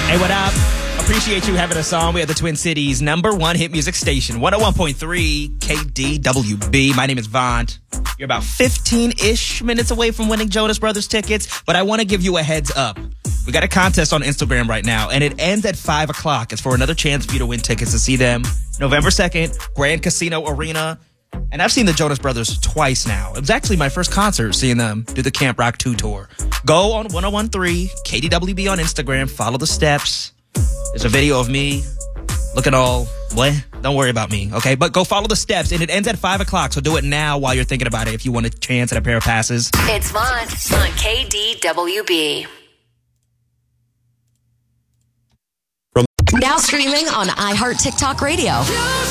Hey, what up? Appreciate you having us on. We are the Twin Cities' #1 hit music station, 101.3 KDWB. My name is Vaughn. You're about 15-ish minutes away from winning Jonas Brothers tickets, but I want to give you a heads up. We got a contest on Instagram right now, and it ends at 5 o'clock. It's for another chance for you to win tickets to see them November 2nd, Grand Casino Arena. And I've seen the Jonas Brothers twice now. It was actually my first concert seeing them do the Camp Rock 2 tour. Go on 101.3 KDWB on Instagram. Follow the steps. There's a video of me looking all, what? Don't worry about me, okay? But go follow the steps, and it ends at 5 o'clock, so do it now while you're thinking about it if you want a chance at a pair of passes. It's Vaughn on KDWB. Now streaming on iHeart TikTok Radio.